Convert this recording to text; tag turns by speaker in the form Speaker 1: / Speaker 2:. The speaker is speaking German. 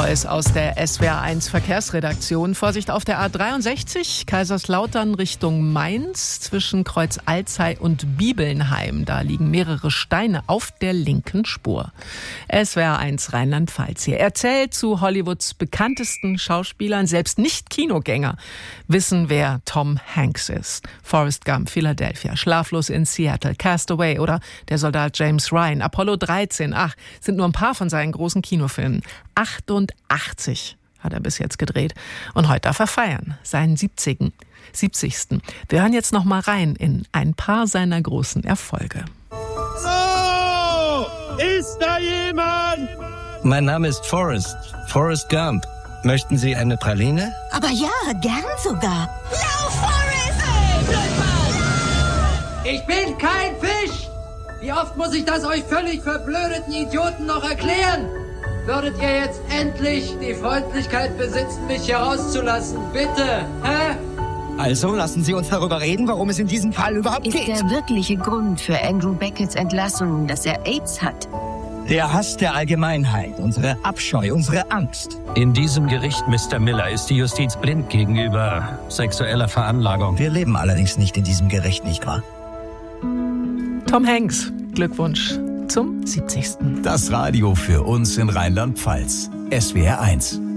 Speaker 1: Neues aus der SWR1 Verkehrsredaktion. Vorsicht auf der A63, Kaiserslautern Richtung Mainz, zwischen Kreuz Alzey und Bibelnheim. Da liegen mehrere Steine auf der linken Spur. SWR1 Rheinland-Pfalz hier. Erzählt zu Hollywoods bekanntesten Schauspielern. Selbst Nicht-Kinogänger wissen, wer Tom Hanks ist. Forrest Gump, Philadelphia, Schlaflos in Seattle, Castaway oder der Soldat James Ryan, Apollo 13. Sind nur ein paar von seinen großen Kinofilmen. 88 hat er bis jetzt gedreht. Und heute darf er feiern, seinen 70. Wir hören jetzt noch mal rein in ein paar seiner großen Erfolge.
Speaker 2: So, ist da jemand?
Speaker 3: Mein Name ist Forrest Gump. Möchten Sie eine Praline?
Speaker 4: Aber ja, gern sogar.
Speaker 5: Lauf, Forrest! Hey, Blödmann!
Speaker 6: Ich bin kein Fisch! Wie oft muss ich das euch völlig verblödeten Idioten noch erklären? Würdet ihr jetzt endlich die Freundlichkeit besitzen, mich herauszulassen? Bitte, hä?
Speaker 7: Also lassen Sie uns darüber reden, worum es in diesem Fall überhaupt geht.
Speaker 4: Ist der wirkliche Grund für Andrew Becketts Entlassung, dass er AIDS hat?
Speaker 7: Der Hass der Allgemeinheit, unsere Abscheu, unsere Angst.
Speaker 3: In diesem Gericht, Mr. Miller, ist die Justiz blind gegenüber sexueller Veranlagung.
Speaker 7: Wir leben allerdings nicht in diesem Gericht, nicht wahr?
Speaker 1: Tom Hanks, Glückwunsch zum 70.
Speaker 8: Das Radio für uns in Rheinland-Pfalz. SWR1.